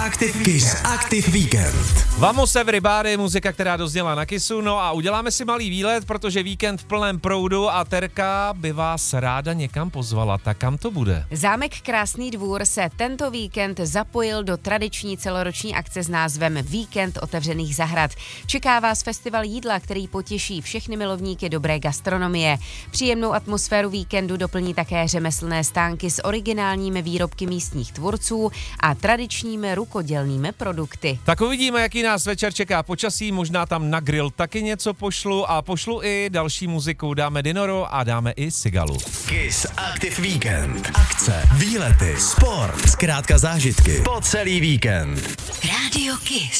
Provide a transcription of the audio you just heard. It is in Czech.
Kiss Active Weekend. Vamos everybody, muzika, která dozněla na Kissu, no a uděláme si malý výlet, protože víkend v plném proudu a Terka by vás ráda někam pozvala, tak kam to bude? Zámek Krásný Dvůr se tento víkend zapojil do tradiční celoroční akce s názvem Víkend otevřených zahrad. Čeká vás festival jídla, který potěší všechny milovníky dobré gastronomie. Příjemnou atmosféru víkendu doplní také řemeslné stánky s originálními výrobky místních tvůrců a tradičními rukodělnými produkty. Tak uvidíme, jaký nás večer čeká počasí, možná tam na grill taky něco pošlu a pošlu i další muziku. Dáme Dinoro a dáme i Sigalu. Kiss Active Weekend. Akce, výlety, sport, zkrátka zážitky po celý víkend. Radio Kiss.